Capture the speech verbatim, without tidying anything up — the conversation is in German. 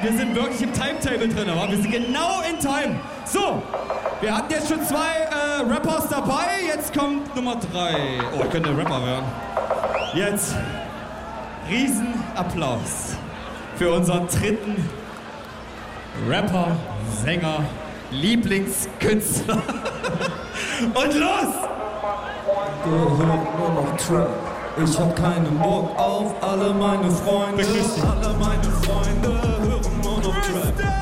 wir sind wirklich im Timetable drin, aber wir sind genau in Time. So, wir hatten jetzt schon zwei äh, Rappers dabei, jetzt kommt Nummer drei. Oh, ich könnte Rapper werden. Jetzt Riesenapplaus für unseren dritten Rapper, Sänger, Lieblingskünstler. Und los! Gehört nur noch Trap. Ich hab keinen Bock auf alle meine Freunde. Alle meine Freunde hören nur noch Trap.